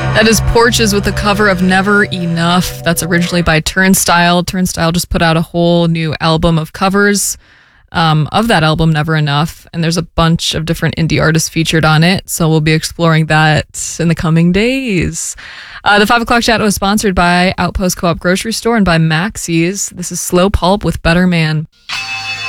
That is Porches with a cover of Never Enough. That's originally by Turnstile. Turnstile just put out a whole new album of covers of that album, Never Enough. And there's a bunch of different indie artists featured on it. So we'll be exploring that in the coming days. The 5 o'clock chat was sponsored by Outpost Co-op Grocery Store and by Maxie's. This is Slow Pulp with Better Man.